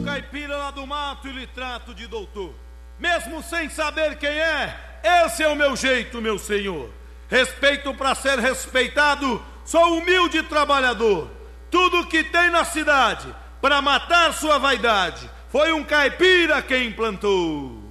Caipira lá do mato e lhe trato de doutor. Mesmo sem saber quem é, esse é o meu jeito, meu senhor. Respeito para ser respeitado, sou humilde trabalhador. Tudo que tem na cidade, para matar sua vaidade, foi um caipira quem implantou.